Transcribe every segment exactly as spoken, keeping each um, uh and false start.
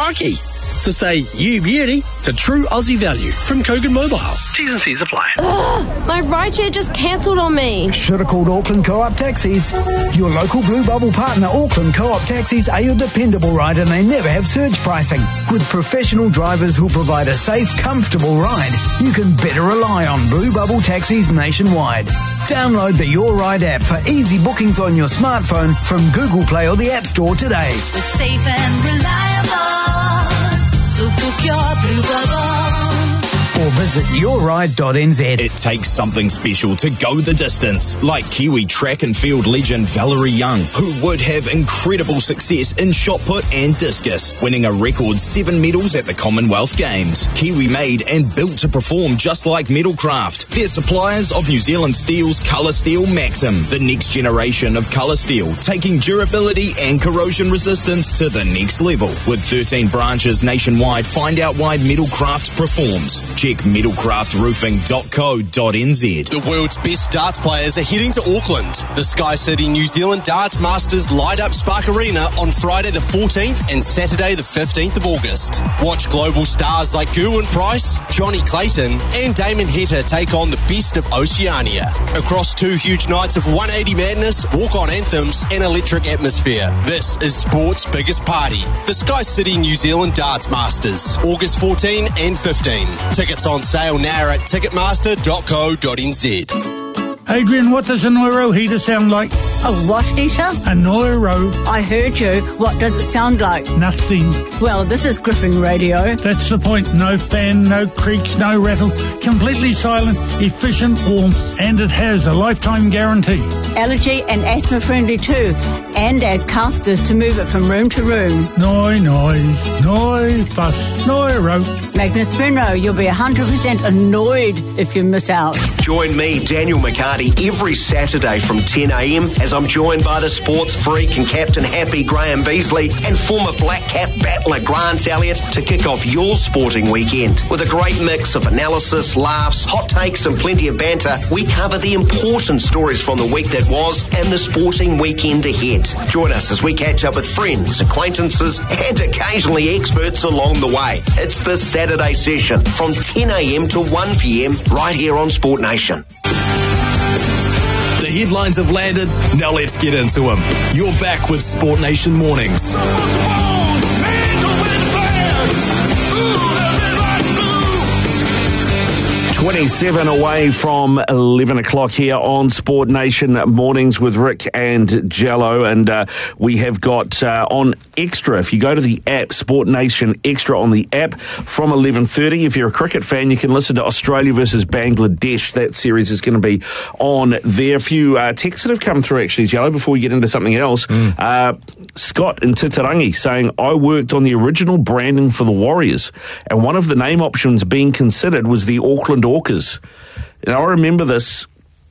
Crikey! So say you beauty to true Aussie value from Kogan Mobile. T's and C's apply. Ugh, my rideshare just cancelled on me. Should have called Auckland Co-op Taxis. Your local Blue Bubble partner, Auckland Co-op Taxis, are your dependable ride, and they never have surge pricing. With professional drivers who'll provide a safe, comfortable ride, you can better rely on Blue Bubble Taxis nationwide. Download the Your Ride app for easy bookings on your smartphone from Google Play or the App Store today. We're safe and reliable, so book your Blue Bubble. Or visit your ride dot n z. It takes something special to go the distance, like Kiwi track and field legend Valerie Young, who would have incredible success in shot put and discus, winning a record seven medals at the Commonwealth Games. Kiwi made and built to perform just like Metalcraft. They're suppliers of New Zealand Steel's Colour Steel Maxim, the next generation of colour steel, taking durability and corrosion resistance to the next level. With thirteen branches nationwide, find out why Metalcraft performs. Check metalcraft roofing dot co dot n z. The world's best darts players are heading to Auckland. The Sky City New Zealand Darts Masters light up Spark Arena on Friday the fourteenth and Saturday the fifteenth of August. Watch global stars like Gerwyn Price, Johnny Clayton and Damon Heta take on the best of Oceania. Across two huge nights of one eighty madness, walk-on anthems and electric atmosphere, this is sport's biggest party. The Sky City New Zealand Darts Masters, August fourteenth and fifteenth. Tickets on sale now at ticketmaster dot co dot n z. Adrian, what does a Neuro heater sound like? A what heater? A Neuro. I heard you. What does it sound like? Nothing. Well, this is Griffin Radio. That's the point. No fan, no creaks, no rattle. Completely silent, efficient warmth, and it has a lifetime guarantee. Allergy and asthma friendly too. And add casters to move it from room to room. No noise, no fuss, Neuro. Magnus Spinro, you'll be one hundred percent annoyed if you miss out. Join me, Daniel McCarty, every Saturday from ten a m as I'm joined by the sports freak and captain happy Graham Beasley and former Black Cap battler Grant Elliott to kick off your sporting weekend. With a great mix of analysis, laughs, hot takes and plenty of banter, we cover the important stories from the week that was and the sporting weekend ahead. Join us as we catch up with friends, acquaintances and occasionally experts along the way. It's the Saturday session from ten a m to one p m right here on Sport Nation. The headlines have landed, now let's get into them. You're back with Sport Nation Mornings. twenty-seven away from eleven o'clock here on Sport Nation Mornings with Rick and Jello. And uh, we have got uh, on Extra, if you go to the app, Sport Nation Extra on the app from eleven thirty. If you're a cricket fan, you can listen to Australia versus Bangladesh. That series is going to be on there. A few uh, texts that have come through, actually, Jello, before we get into something else. Mm. Uh, Scott in Titirangi saying, I worked on the original branding for the Warriors, and one of the name options being considered was the Auckland Orcas. Now, I remember this.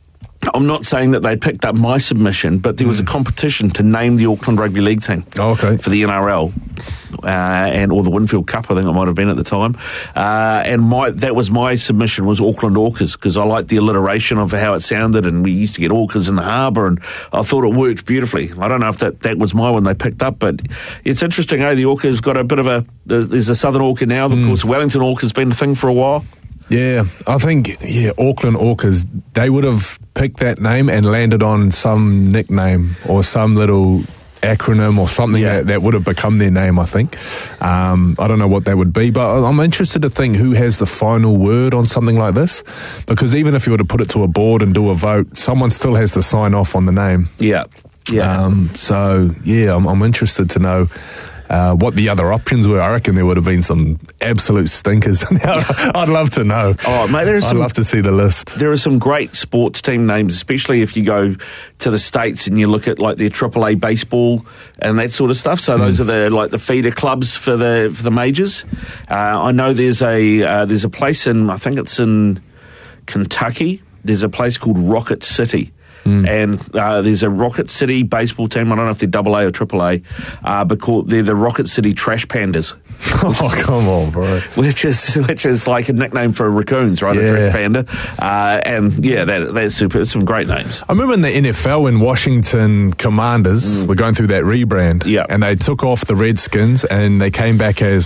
I'm not saying that they picked up my submission, but there was mm. a competition to name the Auckland Rugby League team oh, okay. for the N R L, uh, and or the Winfield Cup, I think it might have been at the time. Uh, and my that was my submission was Auckland Orcas, because I liked the alliteration of how it sounded, and we used to get orcas in the harbour, and I thought it worked beautifully. I don't know if that, that was my one they picked up, but it's interesting, eh? The orca's got a bit of a, there's a southern orca now, of mm. course, Wellington orca's been a thing for a while. Yeah, I think, yeah, Auckland Orcas, they would have picked that name and landed on some nickname or some little acronym or something yeah. that, that would have become their name, I think. Um, I don't know what that would be, but I'm interested to think who has the final word on something like this, because even if you were to put it to a board and do a vote, someone still has to sign off on the name. Yeah, yeah. Um, so, yeah, I'm, I'm interested to know Uh, what the other options were. I reckon there would have been some absolute stinkers. I'd love to know. Oh, mate, there's I'd some, love to see the list. There are some great sports team names, especially if you go to the States and you look at like their triple A baseball and that sort of stuff. So mm. those are the like the feeder clubs for the for the majors. Uh, I know there's a uh, there's a place in I think it's in Kentucky. There's a place called Rocket City. Mm. And uh, there's a Rocket City baseball team. I don't know if they're double A or triple A, uh, but called, they're the Rocket City Trash Pandas. Oh, come on, bro! Which is which is like a nickname for raccoons, right? Yeah. A trash panda, uh, and yeah, that that's super. Some great names. I remember in the N F L when Washington Commanders mm. were going through that rebrand, yeah. and they took off the Redskins and they came back as